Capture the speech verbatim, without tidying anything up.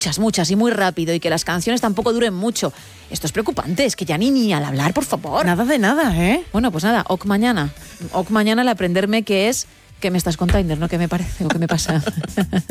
muchas, muchas y muy rápido, y que las canciones tampoco duren mucho. Esto es preocupante, es que ya ni, ni al hablar, por favor. Nada de nada, ¿eh? Bueno, pues nada, ok mañana. Ok mañana el aprenderme qué es que me estás contando, ¿no? ¿Qué me parece o qué me pasa?